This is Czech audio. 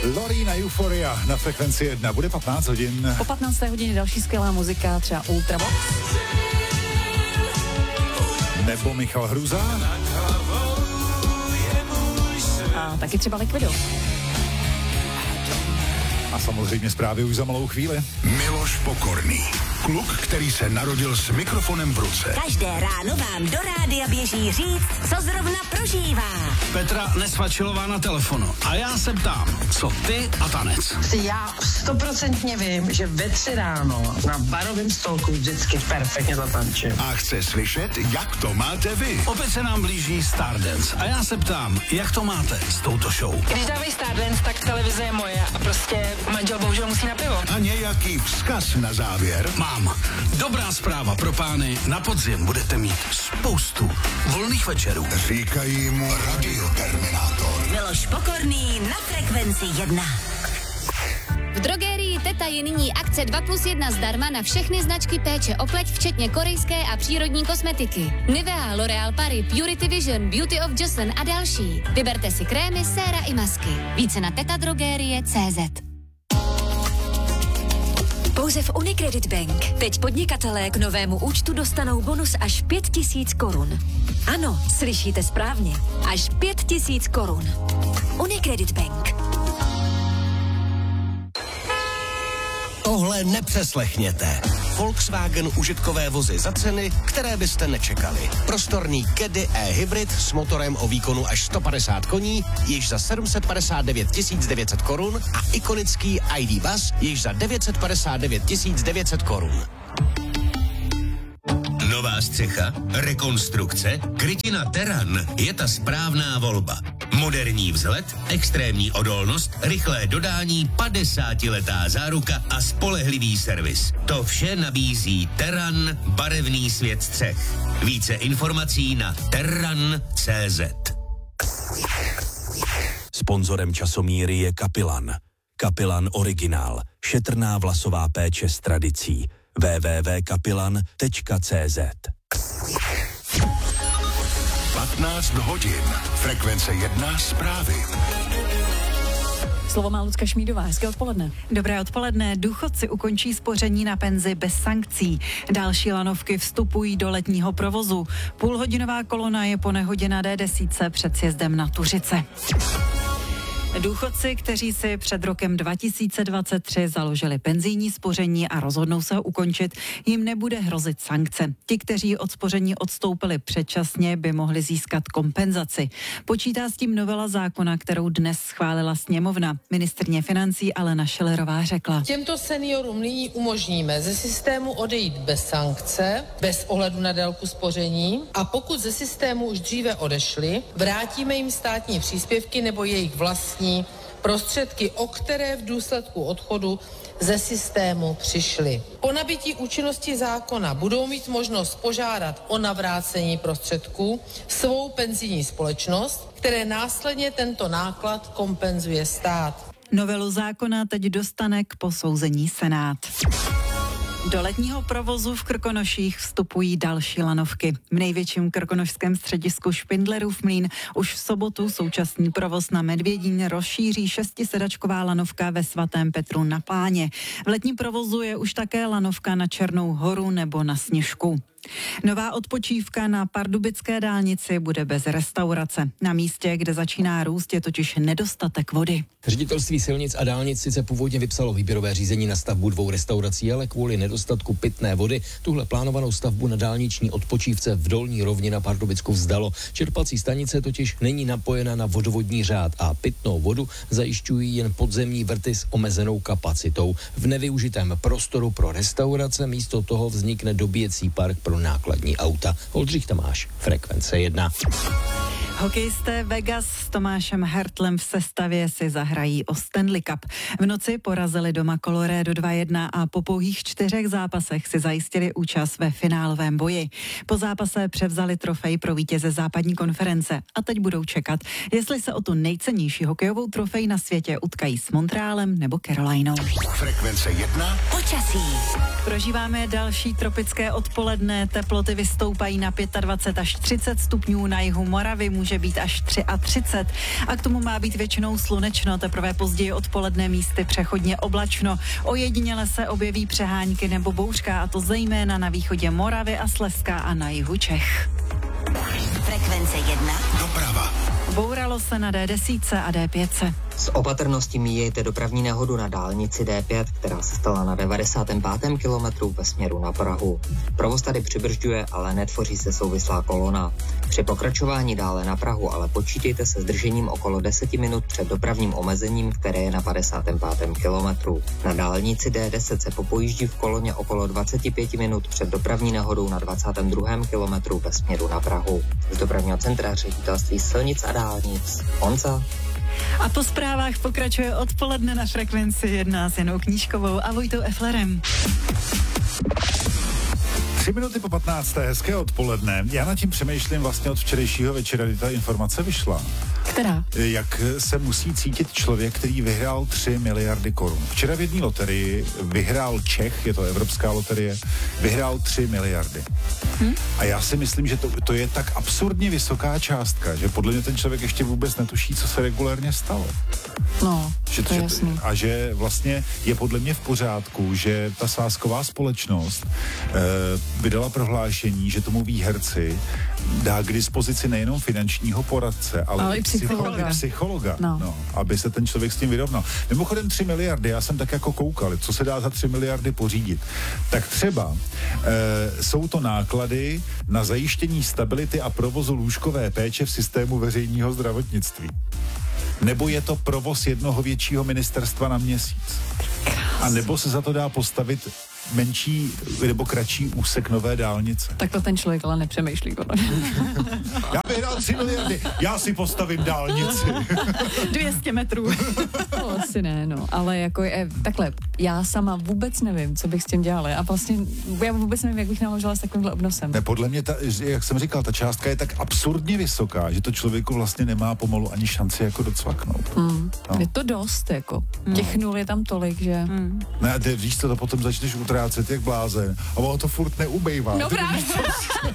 Lori na Euphoria na Frekvenci 1. Bude 15 hodin. Po 15. hodině další skvělá muzika, třeba Ultravox. Nebo Michal Hruza. A taky třeba Liquido. A samozřejmě zprávy už za malou chvíli. Miloš Pokorný. Kluk, který se narodil s mikrofonem v ruce. Každé ráno vám do rádia běží říct, co zrovna prožívá. Petra Nesvačilová na telefonu. A já se ptám, co ty a tanec? Já 100% vím, že ve 3 ráno na barovém stolku vždycky perfektně zatančím. A chce slyšet, jak to máte vy. Opět se nám blíží Stardance. A já se ptám, jak to máte s touto show? Když dávají Stardance, tak televize je moje a prostě manžel bohužel musí na pivo. A nějaký vzkaz na závěr? Mám. Dobrá zpráva pro pány. Na podzim budete mít spoustu volných večerů. Říkají mu Radioterminátor. Miloš Pokorný na Frekvenci 1. V drogerii Teta je nyní akce 2+1 zdarma na všechny značky péče o pleť, včetně korejské a přírodní kosmetiky. Nivea, L'Oréal Paris, Purity Vision, Beauty of Joseon a další. Vyberte si krémy, séra i masky. Více na tetadrogerie.cz. Pouze v Unicredit Bank. Teď podnikatelé k novému účtu dostanou bonus až 5 000 korun. Ano, slyšíte správně. Až 5 000 korun. Unicredit Bank. Tohle nepřeslechněte. Volkswagen užitkové vozy za ceny, které byste nečekali. Prostorný Caddy e-hybrid s motorem o výkonu až 150 koní, již za 759 900 korun a ikonický ID Buzz již za 959 900 korun. Nová střecha, rekonstrukce, krytina Terran je ta správná volba. Moderní vzhled, extrémní odolnost, rychlé dodání, 50letá záruka a spolehlivý servis. To vše nabízí Terran, barevný svět střech. Více informací na terran.cz. Sponzorem časomíry je Kapilan. Kapilan Originál. Šetrná vlasová péče s tradicí. www.kapilan.cz. 15 hodin. Frekvence 1 zprávy. Slovo má Lucka Šmídová. Hezké odpoledne. Dobré odpoledne. Důchodci ukončí spoření na penzi bez sankcí. Další lanovky vstupují do letního provozu. Půlhodinová kolona je po nehodě na D10 před sjezdem na Tuřice. Důchodci, kteří si před rokem 2023 založili penzijní spoření a rozhodnou se ho ukončit, jim nebude hrozit sankce. Ti, kteří od spoření odstoupili předčasně, by mohli získat kompenzaci. Počítá s tím novela zákona, kterou dnes schválila sněmovna. Ministryně financí Alena Schillerová řekla: Těmto seniorům nyní umožníme ze systému odejít bez sankce, bez ohledu na délku spoření, a pokud ze systému už dříve odešli, vrátíme jim státní příspěvky nebo jejich vlastní prostředky, o které v důsledku odchodu ze systému přišly. Po nabytí účinnosti zákona budou mít možnost požádat o navrácení prostředků svou penzijní společnost, které následně tento náklad kompenzuje stát. Novelu zákona teď dostane k posouzení Senát. Do letního provozu v Krkonoších vstupují další lanovky. V největším krkonošském středisku Špindlerův mlýn už v sobotu současný provoz na Medvědín rozšíří 6sedačková lanovka ve Svatém Petru na Pláně. V letním provozu je už také lanovka na Černou Horu nebo na Sněžku. Nová odpočívka na pardubické dálnici bude bez restaurace. Na místě, kde začíná růst, je totiž nedostatek vody. Ředitelství silnic a dálnic sice původně vypsalo výběrové řízení na stavbu 2 restaurací, ale kvůli nedostatku pitné vody tuhle plánovanou stavbu na dálniční odpočívce v Dolní Rovni na Pardubicku vzdalo. Čerpací stanice totiž není napojena na vodovodní řád a pitnou vodu zajišťují jen podzemní vrty s omezenou kapacitou. V nevyužitém prostoru pro restaurace místo toho vznikne dobíjecí park pro nákladní auta. Oldřich Tomáš, Frekvence 1. Hokejisté Vegas s Tomášem Hertlem v sestavě si zahrají o Stanley Cup. V noci porazili doma Colorado 2-1 a po pouhých 4 zápasech si zajistili účast ve finálovém boji. Po zápase převzali trofej pro vítěze západní konference a teď budou čekat, jestli se o tu nejcennější hokejovou trofej na světě utkají s Montrealem nebo Carolinou. Frekvence 1. Počasí. Prožíváme další tropické odpoledne, teploty vystoupají na 25 až 30 stupňů na jihu Moravy, může může být až 33 a k tomu má být většinou slunečno, teprve později odpoledne místy přechodně oblačno. Ojediněle se objeví přehánky nebo bouřka, a to zejména na východě Moravy a Slezska a na jihu Čech. Frekvence 1. Doprava. Bouralo se na D10 a D5. S opatrností míjejte dopravní nehodu na dálnici D5, která se stala na 95. kilometru ve směru na Prahu. Provoz tady přibržďuje, ale netvoří se souvislá kolona. Při pokračování dále na Prahu ale počítejte se zdržením okolo 10 minut před dopravním omezením, které je na 55. kilometru. Na dálnici D10 se popojíždí v koloně okolo 25 minut před dopravní nehodou na 22. kilometru ve směru na Prahu. Z dopravního centra Ředitelství silnic a dálnic. Honza. A po zprávách pokračuje odpoledne na Frekvenci 1 s Janou Knížkovou a Vojtou Eflerem. 3 minuty po 15. Hezké odpoledne. Já nad tím přemýšlím vlastně od včerejšího večera, kdy ta informace vyšla. Která? Jak se musí cítit člověk, který vyhrál 3 miliardy korun. Včera v jedné loterii vyhrál Čech, je to evropská loterie, vyhrál 3 miliardy. A já si myslím, že to je tak absurdně vysoká částka, že podle mě ten člověk ještě vůbec netuší, co se regulérně stalo. No, to je jasný. A že vlastně je podle mě v pořádku, že ta sázková společnost vydala prohlášení, že tomu výherci dá k dispozici nejenom finančního poradce, ale i psychologa. No, aby se ten člověk s tím vyrovnal. Mimochodem 3 miliardy, já jsem tak jako koukal, co se dá za 3 miliardy pořídit. Tak třeba jsou to náklady na zajištění stability a provozu lůžkové péče v systému veřejného zdravotnictví. Nebo je to provoz jednoho většího ministerstva na měsíc. A nebo se za to dá postavit menší nebo kratší úsek nové dálnice. Tak to ten člověk ale nepřemýšlí. Já vyhrál 3 miliardy, já si postavím dálnici. 200 metrů. To asi ne, no. Ale jako takhle, já sama vůbec nevím, co bych s tím dělala. A vlastně já vůbec nevím, jak bych naložila s takovýmhle obnosem. Ne, podle mě, jak jsem říkal, ta částka je tak absurdně vysoká, že to člověku vlastně nemá pomalu ani šanci jako docvaknout. No. Je to dost, jako. Těch nul je tam tolik, že... Ne, víš co, to potom začneš utrácet jak blázen a ono to furt neubejvá. No právě.